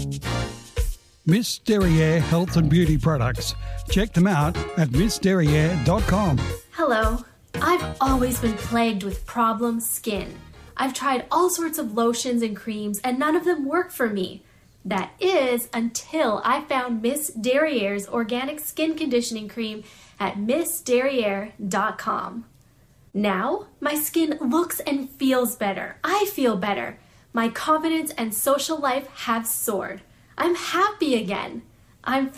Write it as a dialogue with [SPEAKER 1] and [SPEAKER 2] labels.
[SPEAKER 1] Miss Derriere Health and Beauty Products. Check them out at missderriere.com.
[SPEAKER 2] Hello. I've always been plagued with problem skin. I've tried all sorts of lotions and creams and none of them work for me. That is until I found Miss Derriere's organic skin conditioning cream at missderriere.com. Now, my skin looks and feels better. I feel better. My confidence and social life have soared. I'm happy again. I'm